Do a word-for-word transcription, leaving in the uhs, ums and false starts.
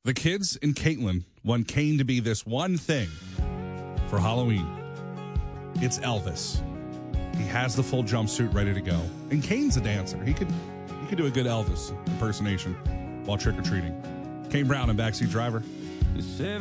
The kids and Caitlin want Kane to be this one thing for Halloween. It's Elvis. He has the full jumpsuit ready to go. And Kane's a dancer. He could he could do a good Elvis impersonation while trick-or-treating. Kane Brown and Backseat Driver.